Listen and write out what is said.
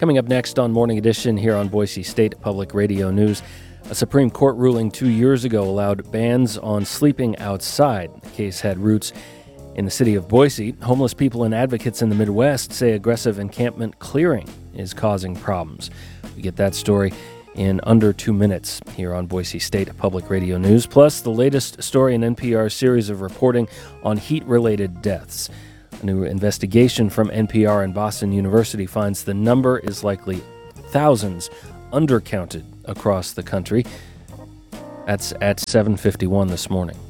Coming up next on Morning Edition here on Boise State Public Radio News, a Supreme Court ruling 2 years ago allowed bans on sleeping outside. The case had roots in the city of Boise. Homeless people and advocates in the Midwest say aggressive encampment clearing is causing problems. We get that story in under 2 minutes here on Boise State Public Radio News, plus the latest story in NPR's series of reporting on heat-related deaths. A new investigation from NPR and Boston University finds the number is likely thousands undercounted across the country. That's at 7:51 this morning.